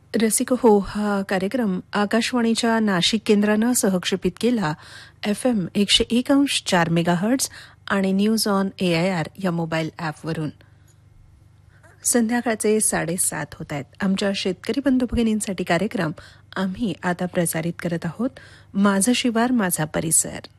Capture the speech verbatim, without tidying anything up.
रसिक हो हा कार्यक्रम आकाशवाणीच्या नाशिक केंद्रानं सहक्षेपित केला एफ एम एकशे एक अंश चार मेगाहर्ट्ज आणि news on A I R या मोबाईल ॲपवरून. संध्याकाळचे साडेसात होत आहेत. आमच्या शेतकरी बंधू भगिनींसाठी कार्यक्रम आम्ही आता प्रसारित करत आहोत माझं शिवार माझा परिसर.